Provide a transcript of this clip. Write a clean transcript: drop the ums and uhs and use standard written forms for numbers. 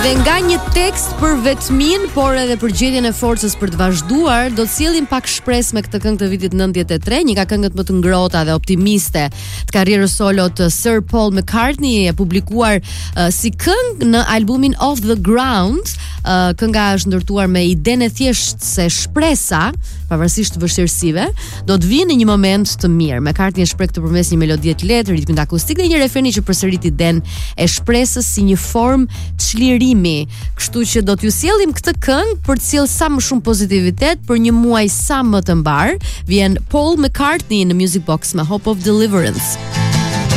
Dhe nga një tekst për vetmin, por edhe për gjetjen e forcës për të vazhduar, do të sjellim pak shpresë me këtë këngë të vitit 93, një nga këngët më të ngrohta dhe optimiste të karrierës solo të Sir Paul McCartney, e publikuar si këngë në albumin Off the Ground. Kënga është ndërtuar me idenë e thjeshtë se shpresa, pavarësisht të vështirësive, do të vinë në një moment të mirë. McCartney e shpreh këtë përmes një melodie të lehtë, ritmit akustik dhe një refreni që përsërit idenë e shpresës si një formë çlirimi. Kështu që do t'ju sjellim këtë këngë për të sjellë sa më shumë pozitivitet për një muaj sa më të mbar. Vjen Paul McCartney në Music Box me Hope of Deliverance.